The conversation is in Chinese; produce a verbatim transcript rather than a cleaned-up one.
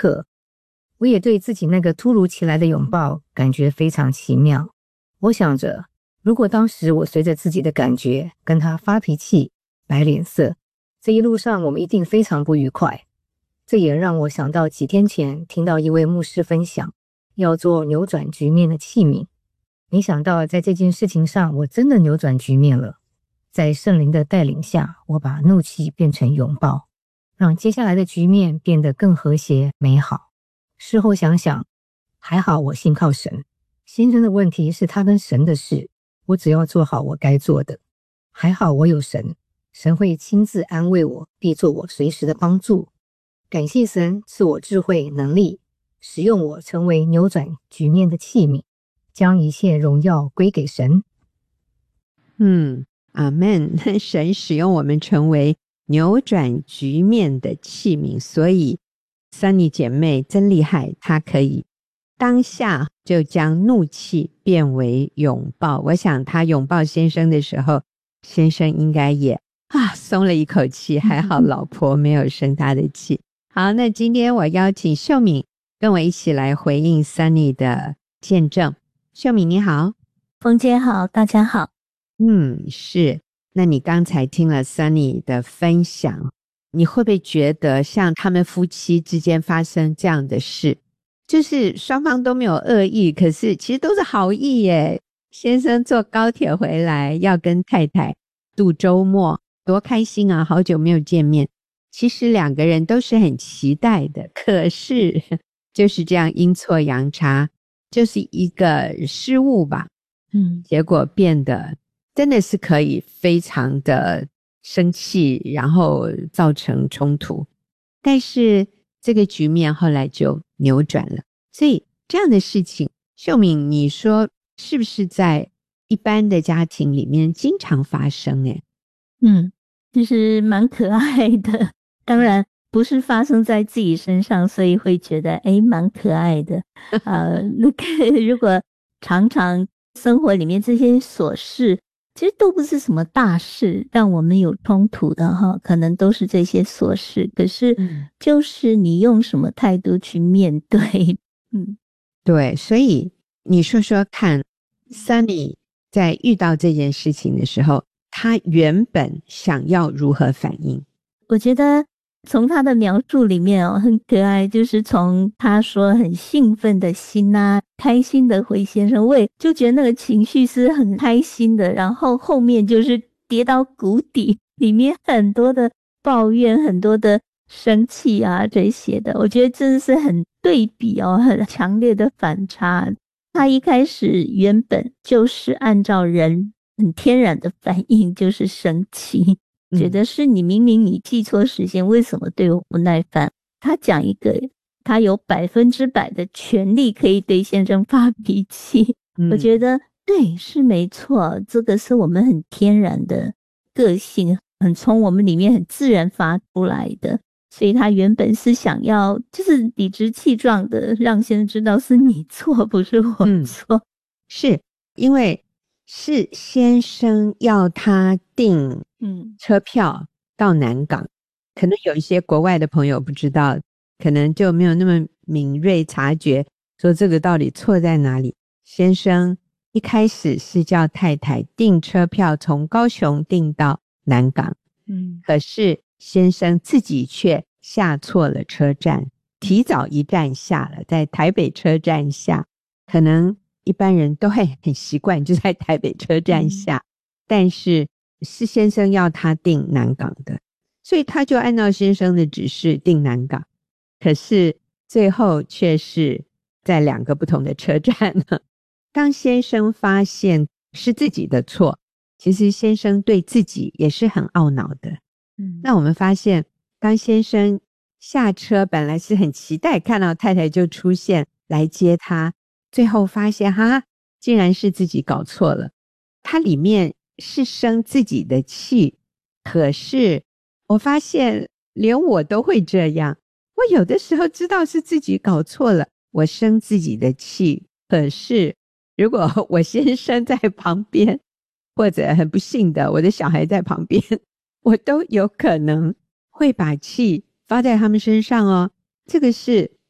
刻。我也对自己那个突如其来的拥抱感觉非常奇妙。我想着，如果当时我随着自己的感觉跟他发脾气、摆脸色，这一路上我们一定非常不愉快。这也让我想到几天前听到一位牧师分享要做扭转局面的器皿。没想到在这件事情上我真的扭转局面了。在圣灵的带领下，我把怒气变成拥抱，让接下来的局面变得更和谐美好。事后想想，还好我信靠神。先生的问题是他跟神的事，我只要做好我该做的。还好我有神，神会亲自安慰我，必做我随时的帮助。感谢神赐我智慧能力，使用我成为扭转局面的器皿，将一切荣耀归给神。 嗯，阿们。神使用我们成为扭转局面的器皿，所以Sunny 姐妹真厉害，她可以当下就将怒气变为拥抱。我想她拥抱先生的时候，先生应该也啊松了一口气，还好老婆没有生他的气。好，那今天我邀请秀敏跟我一起来回应 Sunny 的见证。秀敏你好。 冯姐好，大家好。 嗯，是。那你刚才听了 Sunny 的分享，你会不会觉得像他们夫妻之间发生这样的事，就是双方都没有恶意，可是其实都是好意耶。先生坐高铁回来要跟太太度周末，多开心啊，好久没有见面。其实两个人都是很期待的，可是就是这样阴错阳差，就是一个失误吧。 嗯， 结果变得真的是可以非常的生气，然后造成冲突。但是这个局面后来就扭转了。所以这样的事情，秀敏你说是不是在一般的家庭里面经常发生诶？ 嗯，其实蛮可爱的。当然不是发生在自己身上，所以会觉得诶蛮可爱的。呃，那个如果常常生活里面这些琐事其实都不是什么大事让我们有冲突的哈，可能都是这些琐事，可是就是你用什么态度去面对。嗯， 对，所以你说说看 Sunny 在遇到这件事情的时候，他原本想要如何反应？ 我觉得从他的描述里面哦，很可爱，就是从他说很兴奋的心啊，开心的回先生，我也就觉得那个情绪是很开心的，然后后面就是跌到谷底，里面很多的抱怨，很多的生气啊这些的，我觉得真的是很对比哦，很强烈的反差。他一开始原本就是按照人很天然的反应，就是生气，觉得是你明明你记错时间，为什么对我不耐烦？他讲一个他有百分之百的权利可以对先生发脾气、嗯、我觉得对是没错，这个是我们很天然的个性，很从我们里面很自然发出来的，所以他原本是想要就是理直气壮的让先生知道是你错不是我错、嗯、 是因为是先生要他订车票到南港、嗯、可能有一些国外的朋友不知道，可能就没有那么敏锐察觉说这个到底错在哪里。先生一开始是叫太太订车票从高雄订到南港，嗯，可是先生自己却下错了车站，提早一站下了，在台北车站下，可能一般人都会很习惯就在台北车站下、嗯、但是是先生要他订南港的，所以他就按照先生的指示订南港，可是最后却是在两个不同的车站呢。当先生发现是自己的错，其实先生对自己也是很懊恼的、嗯、那我们发现当先生下车本来是很期待看到太太就出现来接他，最后发现哈，竟然是自己搞错了，他里面是生自己的气，可是我发现连我都会这样，我有的时候知道是自己搞错了，我生自己的气，可是如果我先生在旁边，或者很不幸的我的小孩在旁边，我都有可能会把气发在他们身上哦。这个是